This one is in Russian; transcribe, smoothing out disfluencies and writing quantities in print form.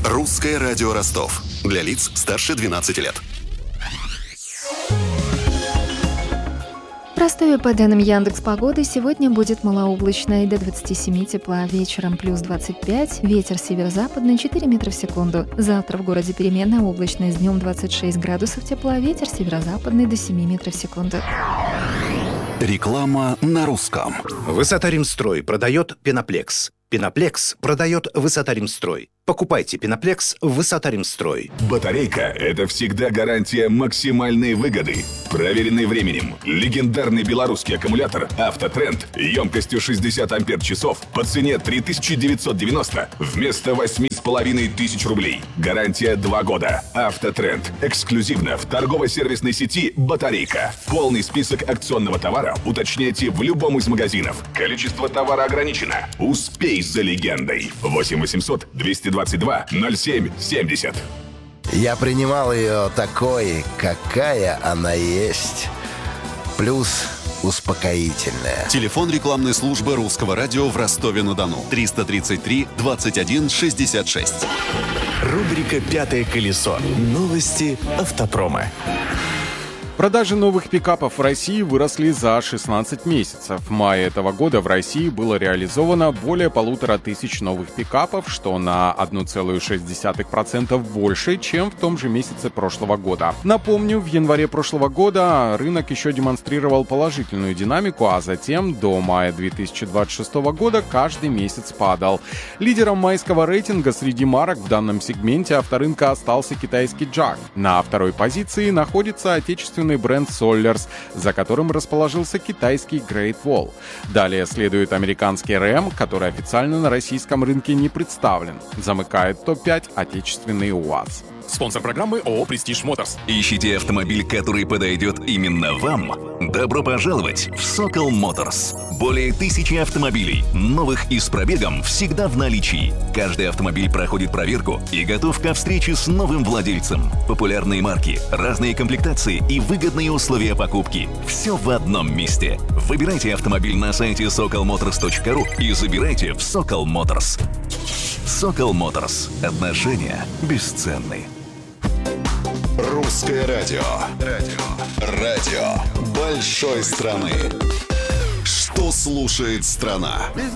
Русское радио Ростов. Для лиц старше 12 лет. В Ростове, по данным Яндекс.Погоды, сегодня будет малооблачно и до 27 тепла, вечером плюс 25, ветер северо-западный 4 метра в секунду. Завтра в городе переменная облачность, днем 26 градусов тепла, ветер северо-западный до 7 метров в секунду. Реклама на русском. Высота-Римстрой продает Пеноплекс. Пеноплекс продает Высота-Римстрой. Покупайте Пеноплекс в Высота-Римстрой. Батарейка – это всегда гарантия максимальной выгоды. Проверенный временем. Легендарный белорусский аккумулятор «Автотренд» емкостью 60 ампер-часов по цене 3990 вместо 8500 рублей. Гарантия 2 года. «Автотренд» эксклюзивно в торгово-сервисной сети «Батарейка». Полный список акционного товара уточняйте в любом из магазинов. Количество товара ограничено. Успей за легендой. 8 800 222 07 70. Я принимал ее такой, какая она есть. Плюс успокоительная. Телефон рекламной службы Русского радио в Ростове-на-Дону. 333 21 66. Рубрика «Пятое колесо». Новости автопрома. Продажи новых пикапов в России выросли за 16 месяцев. В мае этого года в России было реализовано более 1500 новых пикапов, что на 1,6% больше, чем в том же месяце прошлого года. Напомню, в январе прошлого года рынок еще демонстрировал положительную динамику, а затем до мая 2026 года каждый месяц падал. Лидером майского рейтинга среди марок в данном сегменте авторынка остался китайский JAC. На второй позиции находится отечественный бренд Solers, за которым расположился китайский Great Wall. Далее следует американский Ram, который официально на российском рынке не представлен. Замыкает топ-5 отечественный УАЗ. Спонсор программы ООО «Престиж Моторс». Ищите автомобиль, который подойдет именно вам? Добро пожаловать в Сокол Моторс. Более 1000 автомобилей, новых и с пробегом, всегда в наличии. Каждый автомобиль проходит проверку и готов ко встрече с новым владельцем. Популярные марки, разные комплектации и выгодные условия покупки. Все в одном месте. Выбирайте автомобиль на сайте sokolmotors.ru и забирайте в Сокол Моторс. Сокол Моторс. Отношения бесценны. Русское радио. Радио большой страны. Что слушает страна?